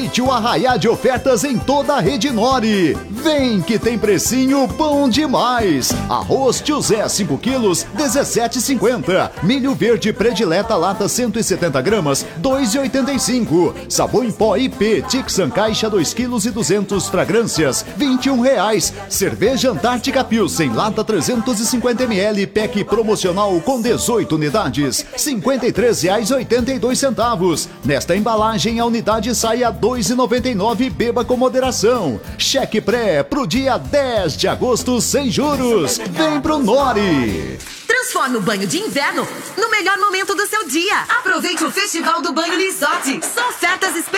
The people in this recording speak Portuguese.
Aproveite o arraiá de ofertas em toda a rede Nori. Vem que tem precinho bom demais. Arroz Tio Zé 5 quilos, 17,50. Milho verde predileta lata 170 gramas, 2,85. Sabão em pó IP Tixan caixa 2 quilos e 200 fragrâncias, R$21. Cerveja Antártica Pilsen lata 350 ml, pack promocional com 18 unidades, R$53,82. Nesta embalagem a unidade sai a R$2,99. Beba com moderação. Cheque pré pro dia 10 de agosto sem juros. Vem pro Nori. Transforme o banho de inverno no melhor momento do seu dia. Aproveite o Festival do Banho Lisotti. São ofertas especiais